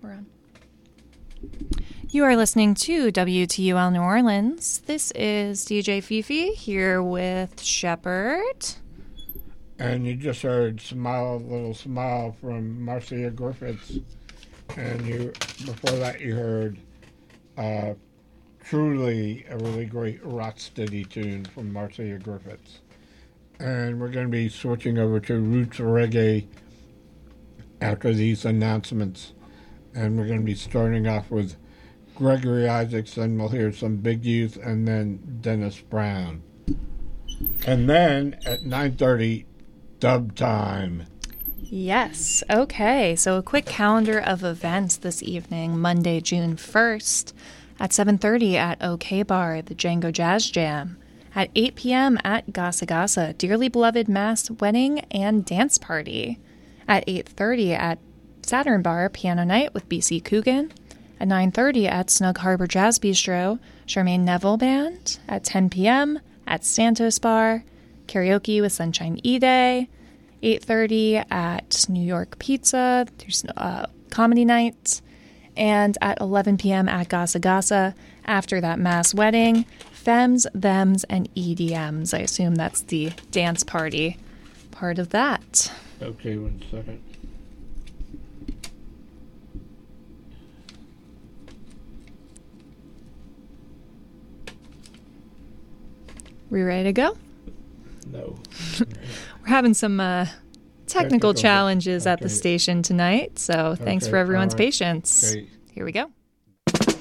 We're on. You are listening to WTUL New Orleans. This is DJ Fifi here with Shepard. And you just heard Smile, Little Smile from Marcia Griffiths. And before that you heard truly a really great rocksteady tune from Marcia Griffiths. And we're going to be switching over to Roots Reggae after these announcements. And we're going to be starting off with Gregory Isaacs, then we'll hear some Big Youth, and then Dennis Brown. And then at 9:30, Dub Time. Yes. Okay. So a quick calendar of events this evening, Monday, June 1st, at 7:30 at OK Bar, the Django Jazz Jam. At 8 p.m. at Gasa Gasa, Dearly Beloved Mass Wedding and Dance Party. At 8:30 at Saturn Bar, Piano Night with BC Coogan. At 9:30 at Snug Harbor Jazz Bistro, Charmaine Neville Band. At 10 p.m. at Santos Bar, karaoke with Sunshine E-Day. 8:30 at New York Pizza, there's comedy night. And at 11 p.m. at Gasa Gasa, after that mass wedding, Femmes, Thems, and EDMs. I assume that's the dance party part of that. Okay, 1 second. We ready to go? No. We're having some technical challenges at the station tonight, so thanks for everyone's patience. Okay. Here we go.